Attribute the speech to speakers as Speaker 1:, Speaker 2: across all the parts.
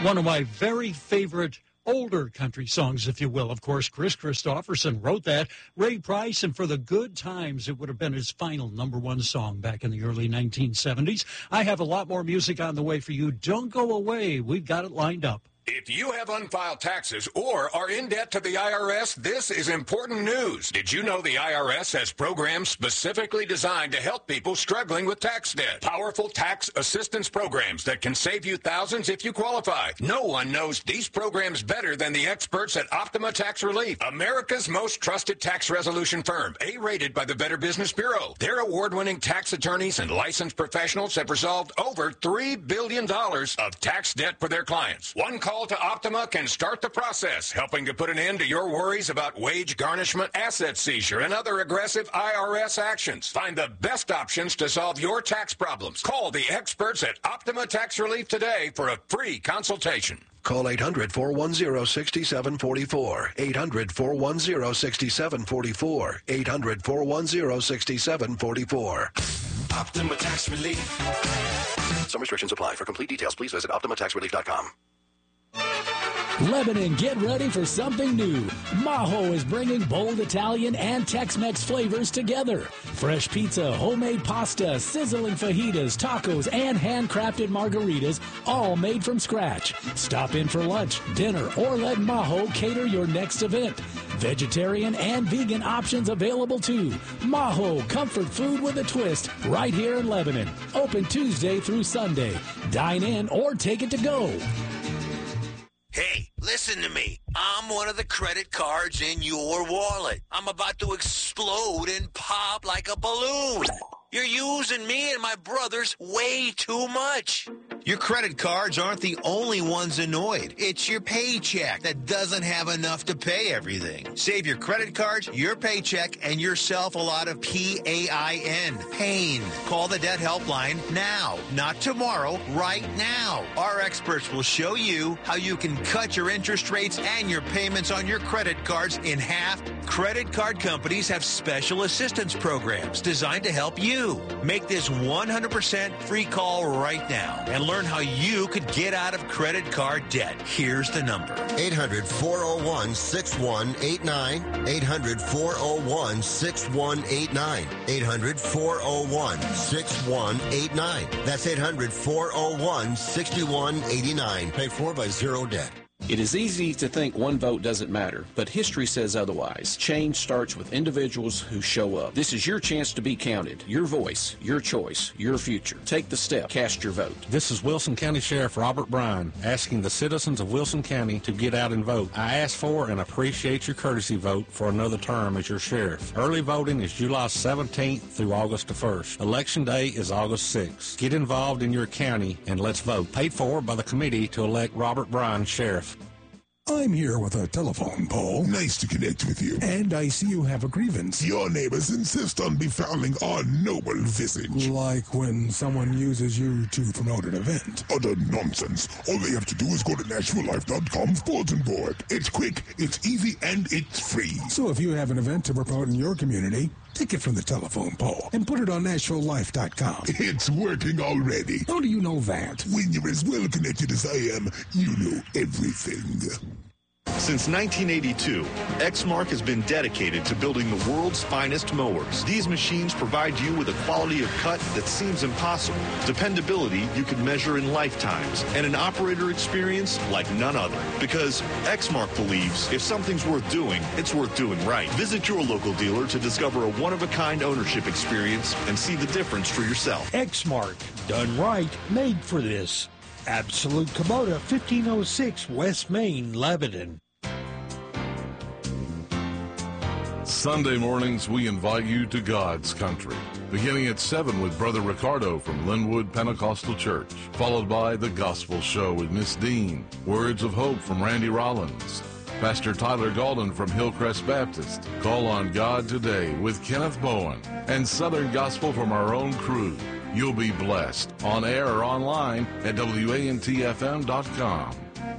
Speaker 1: One of my very favorite older country songs, if you will. Of course, Chris Christopherson wrote that. Ray Price, and For the Good Times, it would have been his final #1 song back in the early 1970s. I have a lot more music on the way for you. Don't go away. We've got it lined up.
Speaker 2: If you have unfiled taxes or are in debt to the IRS, this is important news. Did you know the IRS has programs specifically designed to help people struggling with tax debt? Powerful tax assistance programs that can save you thousands if you qualify. No one knows these programs better than the experts at Optima Tax Relief, America's most trusted tax resolution firm, A-rated by the Better Business Bureau. Their award-winning tax attorneys and licensed professionals have resolved over $3 billion of tax debt for their clients. One call to Optima can start the process, helping to put an end to your worries about wage garnishment, asset seizure, and other aggressive IRS actions. Find the best options to solve your tax problems. Call the experts at Optima Tax Relief today for a free consultation.
Speaker 3: Call 800-410-6744. 800-410-6744. 800-410-6744.
Speaker 4: Optima Tax Relief.
Speaker 3: Some restrictions apply. For complete details, please visit OptimaTaxRelief.com.
Speaker 5: Lebanon, get ready for something new. Maho is bringing bold Italian and Tex-Mex flavors together. Fresh pizza, homemade pasta, sizzling fajitas, tacos, and handcrafted margaritas, all made from scratch. Stop in for lunch, dinner, or let Maho cater your next event. Vegetarian and vegan options available too. Maho, comfort food with a twist, right here in Lebanon. Open Tuesday through Sunday. Dine in or take it to go.
Speaker 4: Hey, listen to me. I'm one of the credit cards in your wallet. I'm about to explode and pop like a balloon. You're using me and my brothers way too much. Your credit cards aren't the only ones annoyed. It's your paycheck that doesn't have enough to pay everything. Save your credit cards, your paycheck, and yourself a lot of PAIN. Pain. Call the debt helpline now, not tomorrow, right now. Our experts will show you how you can cut your interest rates and your payments on your credit cards in half. Credit card companies have special assistance programs designed to help you. Make this 100% free call right now and learn how you could get out of credit card debt. Here's the number.
Speaker 6: 800-401-6189. 800-401-6189. 800-401-6189. That's 800-401-6189. Paid for by Zero Debt.
Speaker 7: It is easy to think one vote doesn't matter, but history says otherwise. Change starts with individuals who show up. This is your chance to be counted. Your voice, your choice, your future. Take the step. Cast your vote.
Speaker 8: This is Wilson County Sheriff Robert Bryan asking the citizens of Wilson County to get out and vote. I ask for and appreciate your courtesy vote for another term as your sheriff. Early voting is July 17th through August 1st. Election day is August 6th. Get involved in your county and let's vote. Paid for by the committee to elect Robert Bryan sheriff.
Speaker 9: I'm here with a telephone pole.
Speaker 10: Nice to connect with you.
Speaker 9: And I see you have a grievance.
Speaker 10: Your neighbors insist on befouling our noble visage.
Speaker 9: Like when someone uses you to promote an event.
Speaker 10: Utter nonsense. All they have to do is go to NashvilleLife.com's bulletin board. It's quick, it's easy, and it's free.
Speaker 9: So if you have an event to promote in your community, take it from the telephone pole and put it on NashvilleLife.com.
Speaker 10: It's working already.
Speaker 9: How do you know that?
Speaker 10: When you're as well connected as I am, you know everything.
Speaker 11: Since 1982, Exmark has been dedicated to building the world's finest mowers. These machines provide you with a quality of cut that seems impossible, dependability you can measure in lifetimes, and an operator experience like none other. Because Exmark believes if something's worth doing, it's worth doing right. Visit your local dealer to discover a one-of-a-kind ownership experience and see the difference for yourself.
Speaker 12: Exmark, done right, made for this. Absolute Kubota, 1506 West Main, Lebanon.
Speaker 13: Sunday mornings, we invite you to God's country. Beginning at 7 with Brother Ricardo from Linwood Pentecostal Church, followed by The Gospel Show with Miss Dean, Words of Hope from Randy Rollins, Pastor Tyler Golden from Hillcrest Baptist, Call on God Today with Kenneth Bowen, and Southern Gospel from our own crew. You'll be blessed on air or online at WANTFM.com.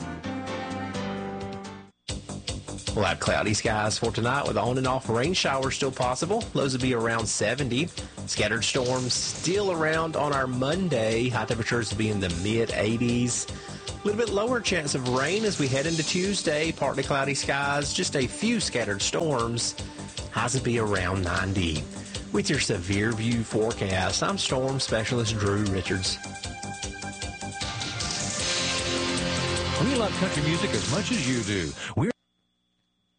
Speaker 14: We'll have cloudy skies for tonight with on and off rain showers still possible. Lows will be around 70. Scattered storms still around on our Monday. High temperatures will be in the mid-80s. A little bit lower chance of rain as we head into Tuesday. Partly cloudy skies, just a few scattered storms. Highs will be around 90. With your Severe View forecast, I'm Storm Specialist Drew Richards.
Speaker 15: We love country music as much as you do. We're